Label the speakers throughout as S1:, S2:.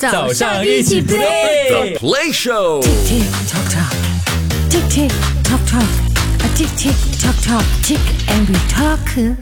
S1: 早上一起 play
S2: The Play Show。
S3: Tick tock tock, tick tick tock tock, a tick tick tock tock, tick and we talk。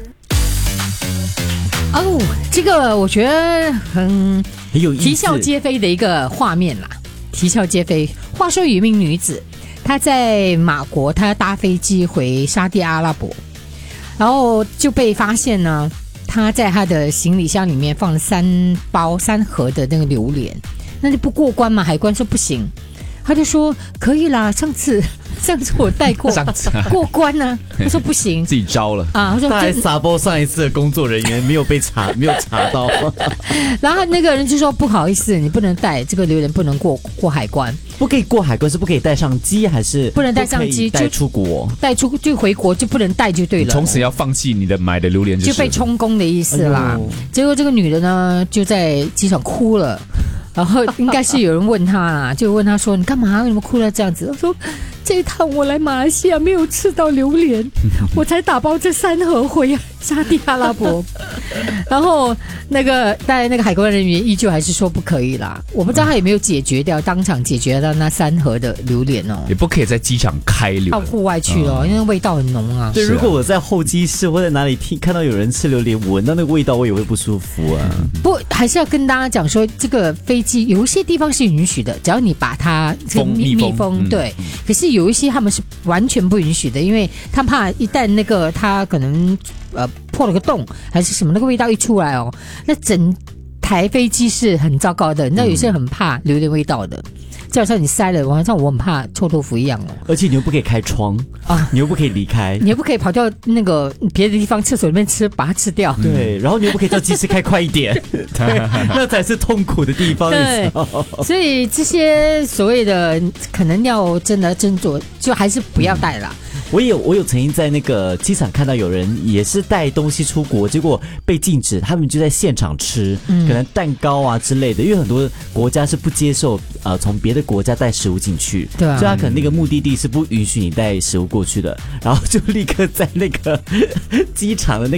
S3: 哦，这个我觉得很
S1: 有意思，
S3: 啼笑皆非的一个画面啦，啼笑皆非。话说有一名女子，她在马国，她搭飞机回沙地阿拉伯，然后就被发现呢，她在她的行李箱里面放了3盒的那个榴莲，那就不过关嘛？海关说不行，他就说可以啦，上次我带过，过关呢、他说不行，
S1: 自己招了
S3: 啊，他说
S4: 他还撒包上一次的工作人员没有查到，
S3: 然后那个人就说不好意思，你不能带这个榴莲，不能过海关，
S4: 不可以过海关，是不可以带上机还是
S3: 不能带上机，
S4: 带出国？
S3: 带出就回国就不能带就对了，
S1: 从此要放弃你的买的榴莲，
S3: 就被充公的意思啦。结果这个女的呢就在机场哭了。然后应该是有人问他啦，就问他说：“你干嘛？为什么哭成这样子？”他说：“这一趟我来马来西亚没有吃到榴莲，我才打包这3盒回沙地阿拉伯。”然后但那个海关人员依旧还是说不可以啦。我不知道他有没有解决掉，当场解决掉那3盒的榴莲哦。
S1: 也不可以在机场开榴莲，
S3: 到户外去了，因为味道很浓啊。
S4: 对，如果我在候机室或在哪里看到有人吃榴莲，闻到那个味道，我也会不舒服啊。
S3: 不，还是要跟大家讲说，这个飞机有一些地方是允许的，只要你把它密封，对。可是有一些他们是完全不允许的，因为他怕一旦那个它可能破了个洞还是什么，那个味道一出来哦，那整台飞机是很糟糕的。你知道有些人很怕榴莲味道的，就好像你塞了，晚上我很怕臭豆腐一样哦。
S4: 而且你又不可以开窗啊，你又不可以离开，
S3: 你又不可以跑到那个别的地方厕所里面把它吃掉。
S4: 对，然后你又不可以叫机师开快一点，对，那才是痛苦的地方。
S3: 对，所以这些所谓的可能要真的斟酌，就还是不要带啦。
S4: 我有曾经在那个机场看到有人也是带东西出国，结果被禁止，他们就在现场吃，可能蛋糕啊之类的，因为很多国家是不接受从别的国家带食物进去，
S3: 对啊，
S4: 所以他可能那个目的地是不允许你带食物过去的，然后就立刻在那个机场的那